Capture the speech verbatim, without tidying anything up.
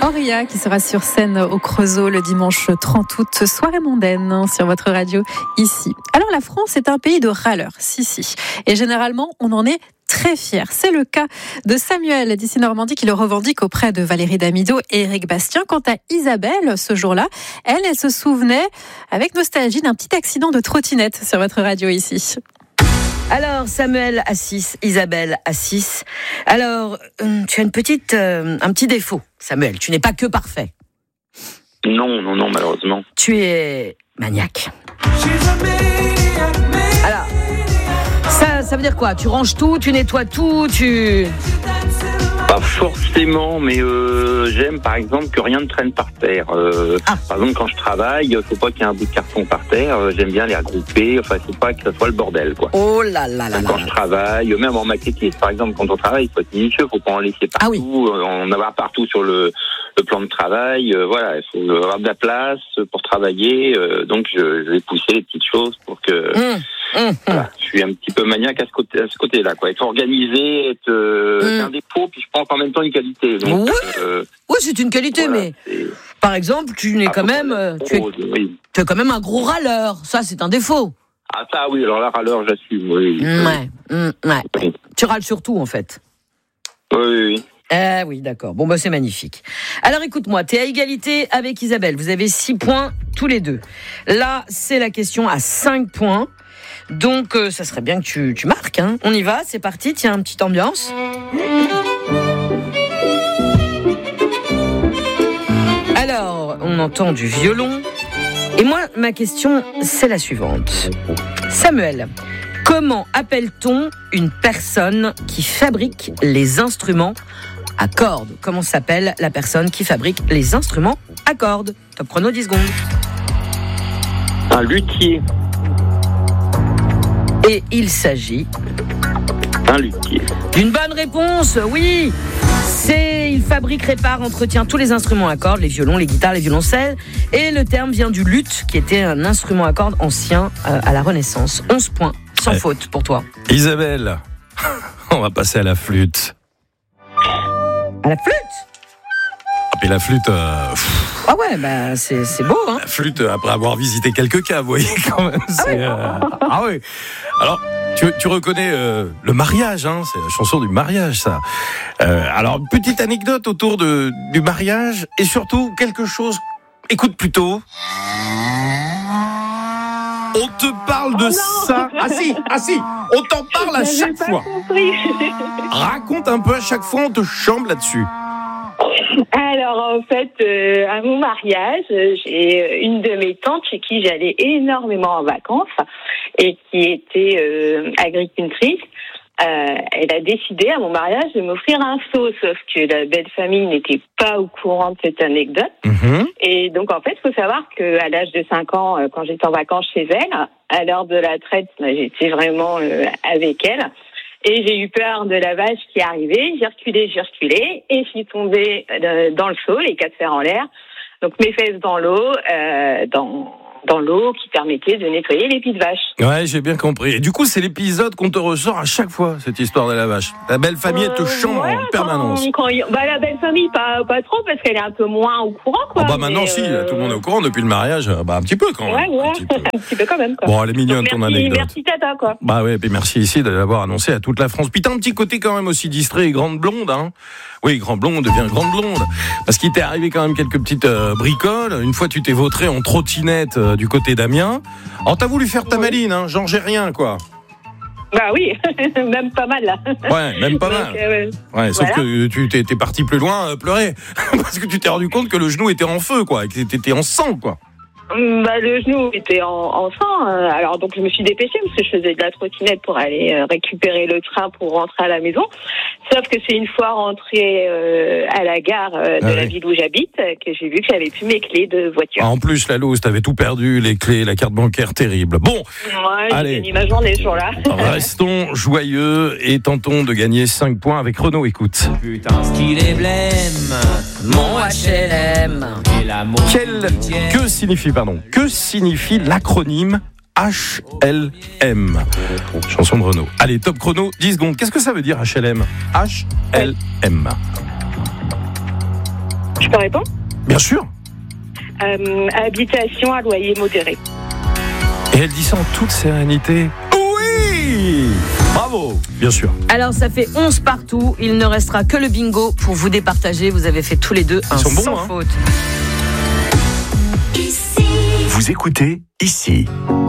Auria qui sera sur scène au Creusot le dimanche trente août, soirée mondaine sur votre radio ici. Alors la France est un pays de râleurs, si si, et généralement on en est très fier. C'est le cas de Samuel d'ici Normandie qui le revendique auprès de Valérie Damido et Éric Bastien. Quant à Isabelle, ce jour-là, elle, elle se souvenait avec nostalgie d'un petit accident de trottinette sur votre radio ici. Alors, Samuel à six, Isabelle à six. Alors, euh, tu as une petite, euh, un petit défaut, Samuel. Tu n'es pas que parfait. Non, non, non, malheureusement. Tu es maniaque. Alors, ça, ça veut dire quoi ? Tu ranges tout, tu nettoies tout, tu... Pas forcément, mais euh, j'aime par exemple que rien ne traîne par terre. Euh, ah. Par exemple, quand je travaille, il ne faut pas qu'il y ait un bout de carton par terre. Euh, j'aime bien les regrouper. Enfin, il ne faut pas que ça soit le bordel, quoi. Oh là là là. Quand là. je travaille, même en maquettiste, par exemple, quand on travaille, il faut être minutieux. Il ne faut pas en laisser partout. Ah oui. En avoir partout sur le, le plan de travail. Euh, voilà, il faut avoir de la place pour travailler. Euh, donc, je, je vais pousser les petites choses pour que... Mmh. Mmh. Voilà, je suis un petit peu maniaque à ce côté, à ce côté-là, quoi. Être organisé, être euh, mmh. c'est un défaut, puis je pense en même temps une qualité. Donc, oui. Euh, oui, c'est une qualité, voilà, mais c'est... par exemple, tu n'es ah, quand même, euh, tu, es, oui. tu es quand même un gros râleur. Ça, c'est un défaut. Ah ça, oui. Alors là, râleur, j'assume. Oui. Mmh, ouais. Mmh, ouais. Oui. Tu râles surtout, en fait. Oui, oui, oui. Eh oui, d'accord. Bon, bah, c'est magnifique. Alors, écoute-moi, tu es à égalité avec Isabelle. Vous avez six points tous les deux. Là, c'est la question à cinq points. Donc, euh, ça serait bien que tu, tu marques. Hein. On y va, c'est parti. Tiens, une petite ambiance. Alors, on entend du violon. Et moi, ma question, c'est la suivante. Samuel, comment appelle-t-on une personne qui fabrique les instruments à cordes ? Comment s'appelle la personne qui fabrique les instruments à cordes ? Top chrono, dix secondes. Un luthier. Et il s'agit... Un luthier. D'une bonne réponse, oui. C'est, il fabrique, répare, entretient tous les instruments à cordes, les violons, les guitares, les violoncelles. Et le terme vient du luth, qui était un instrument à cordes ancien euh, à la Renaissance. onze points, sans ouais. faute pour toi. Isabelle, on va passer à la flûte. À la flûte ? Et la flûte... Euh, ah ouais, bah c'est, c'est beau, hein. La flûte, après avoir visité quelques cas, vous voyez, quand même. C'est, ah, oui. Euh, ah oui. Alors, tu, tu reconnais euh, le mariage, hein, c'est la chanson du mariage, ça. Euh, alors, une petite anecdote autour de, du mariage, et surtout, quelque chose... Écoute plutôt. On te parle de oh ça. Ah si, ah si, on t'en parle à chaque fois. Compris. Raconte un peu, à chaque fois, on te chambre là-dessus. Alors en fait, euh, à mon mariage, j'ai une de mes tantes chez qui j'allais énormément en vacances et qui était euh, agricultrice. Euh, elle a décidé à mon mariage de m'offrir un seau, sauf que la belle famille n'était pas au courant de cette anecdote. Mmh. Et donc en fait, il faut savoir qu'à l'âge de cinq ans, quand j'étais en vacances chez elle, à l'heure de la traite, j'étais vraiment euh, avec elle. Et j'ai eu peur de la vache qui arrivait, j'ai reculé, j'ai reculé, et je suis tombée dans le seau, les quatre fers en l'air. Donc mes fesses dans l'eau, euh, dans, dans l'eau qui permettait de nettoyer les pieds de vache. Ouais, j'ai bien compris. Et du coup, c'est l'épisode qu'on te ressort à chaque fois, cette histoire de la vache. La belle famille, elle te chambre euh, ouais, en permanence. Quand, quand, bah, la belle famille, pas, pas trop, parce qu'elle est un peu moins au courant, quoi. Oh bah maintenant, mais, si, euh... tout le monde est au courant depuis le mariage. Bah un petit peu quand même. Ouais, ouais, un petit peu, un petit peu quand même, quoi. Bon, elle est mignonne, ton merci, anecdote. Merci tata, quoi. Bah ouais, et puis merci ici de l'avoir annoncé à toute la France. Puis t'as un petit côté quand même aussi distrait et grande blonde, hein. Oui, grande blonde devient grande blonde. Parce qu'il t'est arrivé quand même quelques petites euh, bricoles. Une fois, tu t'es vautré en trottinette euh, du côté d'Amiens. Alors, t'as voulu faire ta oui. maline, hein, genre j'ai rien, quoi. Bah oui, même pas mal, là. Ouais, même pas Donc, mal. Euh, ouais, sauf voilà. que tu t'es, t'es parti plus loin, euh, pleurer. Parce que tu t'es rendu compte que le genou était en feu, quoi. Et que t'étais en sang, quoi. Bah, le genou était en, en sang, alors donc je me suis dépêchée parce que je faisais de la trottinette pour aller récupérer le train pour rentrer à la maison. Sauf que c'est une fois rentrée euh, à la gare euh, de ah la oui. ville où j'habite que j'ai vu que j'avais plus mes clés de voiture. En plus, la loose, t'avais tout perdu, les clés, la carte bancaire, terrible. Bon, ouais, allez, j'ai fini ma journée ce jour-là. Restons joyeux et tentons de gagner cinq points avec Renaud. Écoute. Putain, ce qu'il est blême, mon H L M. Quel, que signifie, pardon, que signifie l'acronyme H L M? Chanson de Renaud. Allez, top chrono, dix secondes. Qu'est-ce que ça veut dire H L M? H L M. Je peux répondre ? Bien sûr. Euh, habitation à loyer modéré. Et elle dit ça en toute sérénité. Oui ! Bravo, bien sûr. Alors ça fait onze partout, il ne restera que le bingo pour vous départager. Vous avez fait tous les deux un sont bons, sans hein. faute. Vous écoutez Ici.